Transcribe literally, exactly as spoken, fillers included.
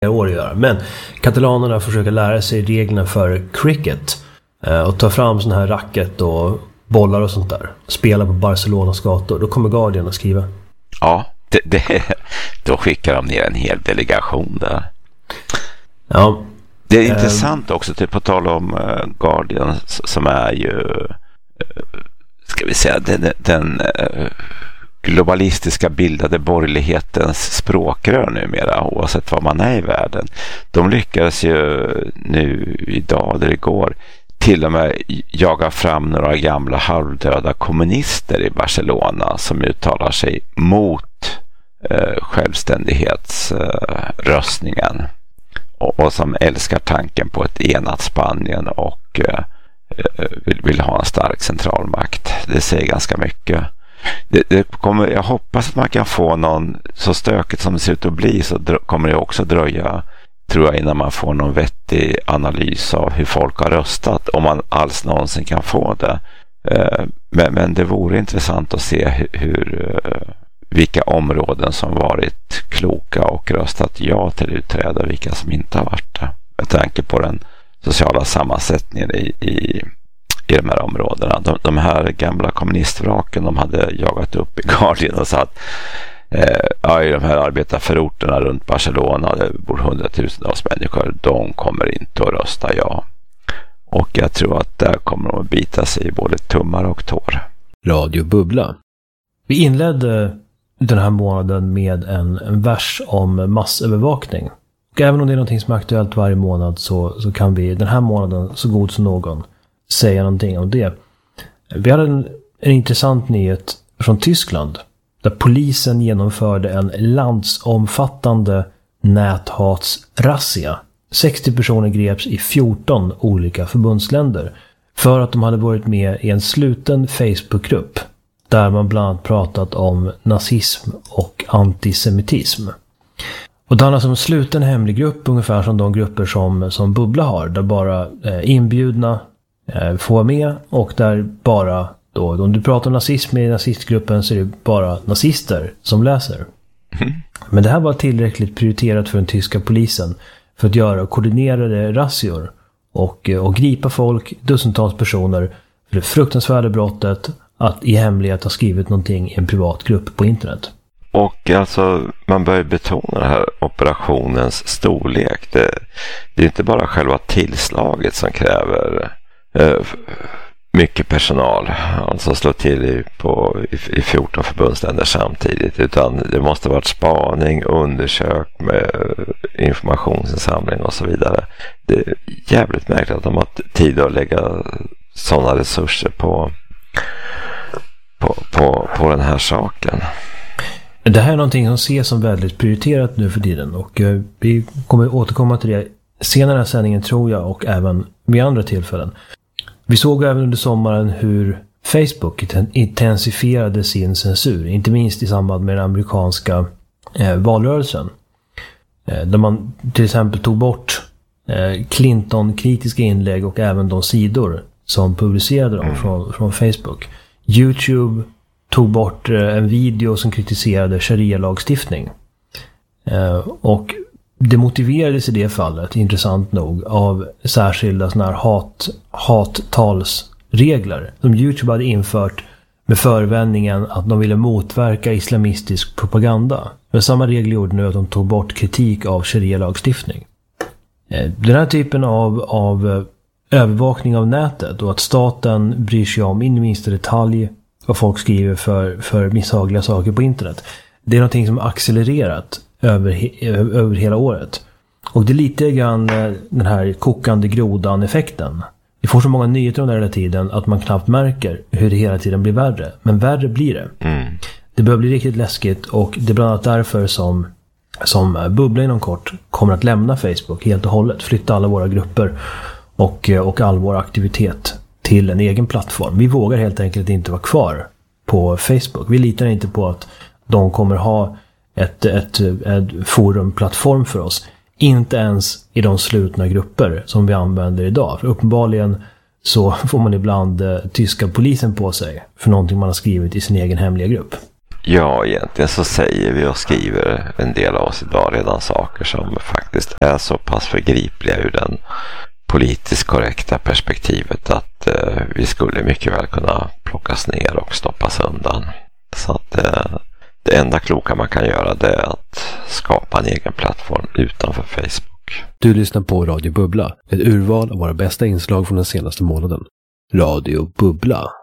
år att göra. Men katalanerna försöker lära sig reglerna för cricket eh, och ta fram sån här racket och bollar och sånt där. Spela på Barcelonas gator. Då kommer Guardian att skriva. Ja, det, det, då skickar de ner en hel delegation där. Ja. Det är eh, intressant också, typ på tal om uh, Guardian, som är ju uh, ska vi säga den, den uh, globalistiska bildade borgerlighetens språkrör numera, oavsett vad man är i världen. De lyckas ju nu idag eller igår till och med jaga fram några gamla halvdöda kommunister i Barcelona som uttalar sig mot eh, självständighetsröstningen eh, och, och som älskar tanken på ett enat Spanien och eh, vill, vill ha en stark centralmakt. Det säger ganska mycket. Det, det kommer, jag hoppas att man kan få någon, så stökigt som det ser ut att bli, så drö, kommer det också dröja, tror jag, innan man får någon vettig analys av hur folk har röstat, om man alls någonsin kan få det. Eh, men, men det vore intressant att se hur, hur eh, vilka områden som varit kloka och röstat ja till utträde och vilka som inte har varit det, med tanke på den sociala sammansättningen i, i i de här områdena. De, de här gamla kommunistvraken de hade jagat upp i Guardian och sagt eh, ja, i de här arbetarförorterna runt Barcelona, det bor hundratusentals människor, de kommer inte att rösta ja. Och jag tror att där kommer de att bita sig i både tummar och tår. Radio Bubbla. Vi inledde den här månaden med en, en vers om massövervakning. Och även om det är någonting som är aktuellt varje månad, så, så kan vi den här månaden, så god som någon, säga någonting om det. Vi hade en, en intressant nyhet från Tyskland där polisen genomförde en landsomfattande näthatsrazzia. sextio personer greps i fjorton olika förbundsländer för att de hade varit med i en sluten Facebookgrupp där man bland annat pratat om nazism och antisemitism. Och det handlar om en sluten hemlig grupp, ungefär som de grupper som, som Bubbla har, där bara eh, inbjudna får vara med, och där bara då, om du pratar om nazism i nazistgruppen, så är det bara nazister som läser. Mm. Men det här var tillräckligt prioriterat för den tyska polisen för att göra koordinerade razzior och, och gripa folk, dussintals personer, för det fruktansvärda brottet att i hemlighet ha skrivit någonting i en privat grupp på internet. Och alltså, man bör betona den här operationens storlek. Det, det är inte bara själva tillslaget som kräver mycket personal, alltså slå till i, på, i, i fjorton förbundsländer samtidigt, utan det måste vara spaning, undersök med informationsinsamling och så vidare. Det är jävligt märkligt att de har tid att lägga sådana resurser på, på, på, på den här saken. Det här är någonting som ses som väldigt prioriterat nu för tiden, och vi kommer återkomma till det senare i sändningen, tror jag, och även vid andra tillfällen. Vi såg även under sommaren hur Facebook intensifierade sin censur, inte minst i samband med den amerikanska eh, valrörelsen. Eh, där man till exempel tog bort eh, Clinton-kritiska inlägg och även de sidor som publicerade dem från, från Facebook. YouTube tog bort eh, en video som kritiserade sharia-lagstiftning. Eh, och det motiverades i det fallet, intressant nog, av särskilda såna här hat, hattalsregler som YouTube hade infört med förevändningen att de ville motverka islamistisk propaganda. Men samma regler gjorde nu att de tog bort kritik av sharia-lagstiftning. Den här typen av, av övervakning av nätet, och att staten bryr sig om in i minsta detalj vad folk skriver för, för misshagliga saker på internet, det är någonting som har accelererat över, he, över hela året. Och det är lite grann den här kokande grodan-effekten. Vi får så många nyheter om det hela tiden att man knappt märker hur det hela tiden blir värre. Men värre blir det. Mm. Det börjar bli riktigt läskigt, och det är bland annat därför som, som Bubbla inom kort kommer att lämna Facebook helt och hållet. Flytta alla våra grupper och, och all vår aktivitet till en egen plattform. Vi vågar helt enkelt inte vara kvar på Facebook. Vi litar inte på att de kommer ha ett, ett, ett forumplattform för oss. Inte ens i de slutna grupper som vi använder idag. För uppenbarligen så får man ibland eh, tyska polisen på sig för någonting man har skrivit i sin egen hemliga grupp. Ja, egentligen så säger vi och skriver en del av oss idag redan saker som faktiskt är så pass förgripliga ur den politiskt korrekta perspektivet att eh, vi skulle mycket väl kunna plockas ner och stoppas undan. Så att eh, det enda kloka man kan göra det är att skapa en egen plattform utanför Facebook. Du lyssnar på Radio Bubbla, ett urval av våra bästa inslag från den senaste månaden. Radio Bubbla.